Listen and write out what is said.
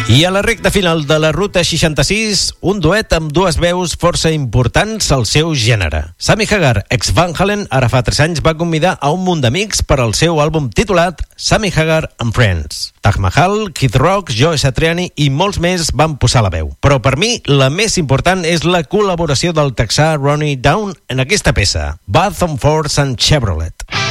I a la recta final de la Ruta 66, un duet amb dues veus força importants al seu gènere. Sammy Hagar, ex Van Halen, ara fa 3 anys va convidar a un munt d'amics per al seu àlbum titulat Sammy Hagar and Friends. Taj Mahal, Kid Rock, Joe Satriani i molts més van posar la veu. Però per mi, la més important és la col·laboració del texà Ronnie Down en aquesta peça, Bath on Force and Chevrolet.